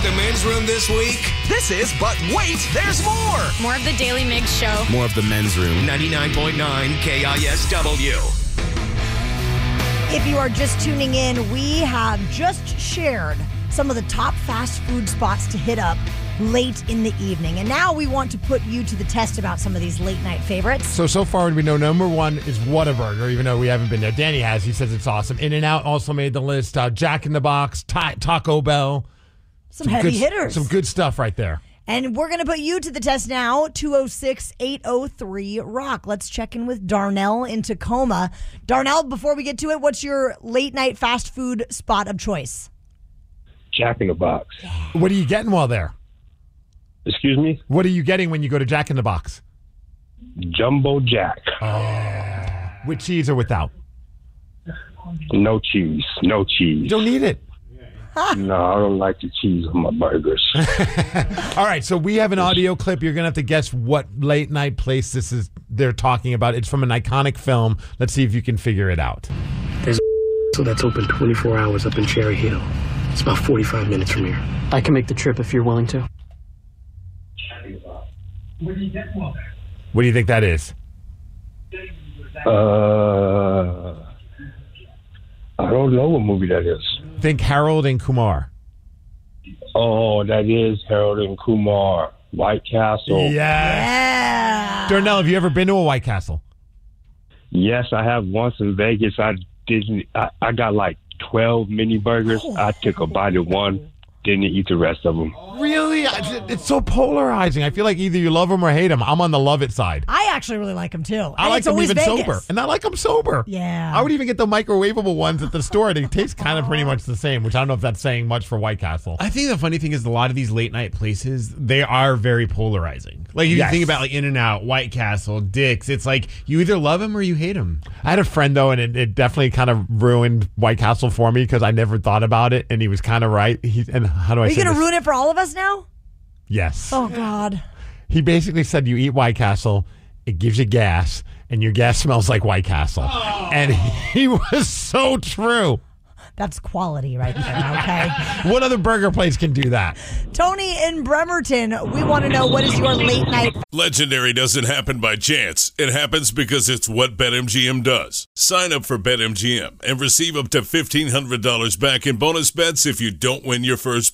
the men's room this week? This is But Wait, There's More. More of the Daily Mix Show. More of the men's room. 99.9 KISW. If you are just tuning in, we have just shared some of the top fast food spots to hit up late in the evening. And now we want to put you to the test about some of these late night favorites. So far we know number one is Whataburger, even though we haven't been there. Danny has. He says it's awesome. In-N-Out also made the list. Jack in the Box, Taco Bell. Some heavy hitters. Some good stuff right there. And we're going to put you to the test now, 206-803-ROCK. Let's check in with Darnell in Tacoma. Darnell, before we get to it, what's your late night fast food spot of choice? Jack in the Box. What are you getting while there? Excuse me? What are you getting when you go to Jack in the Box? Jumbo Jack. With cheese or without? No cheese. No cheese. You don't need it. No, I don't like the cheese on my burgers. All right, so we have an audio clip. You're going to have to guess what late night place this is they're talking about. It's from an iconic film. Let's see if you can figure it out. There's a that's open 24 hours up in Cherry Hill. It's about 45 minutes from here. I can make the trip if you're willing to. What do you think that is? I don't know what movie that is. Think Harold and Kumar. Oh, that is Harold and Kumar. White Castle. Yeah. Darnell, have you ever been to a White Castle? Yes, I have once in Vegas. I got like 12 mini burgers. I took a bite of one, didn't eat the rest of them. Really? It's so polarizing. I feel like either you love them or hate them. I'm on the love it side. I actually really like them, too. I like them even Vegas. sober. And I like them sober. Yeah. I would even get the microwavable ones at the store. They taste kind of pretty much the same, which I don't know if that's saying much for White Castle. I think the funny thing is a lot of these late night places, they are very polarizing. Like if you think about like In-N-Out, White Castle, Dick's, it's like you either love them or you hate them. I had a friend, though, and it definitely kind of ruined White Castle for me because I never thought about it, and he was kind of right. And how do I say Are you going this? to ruin it for all of us now? Yes. Oh, God. He basically said you eat White Castle, it gives you gas, and your gas smells like White Castle. Oh. And he was so true. That's quality right there, okay? What other burger place can do that? Tony in Bremerton, we want to know, what is your late night? Legendary doesn't happen by chance. It happens because it's what BetMGM does. Sign up for BetMGM and receive up to $1,500 back in bonus bets if you don't win your first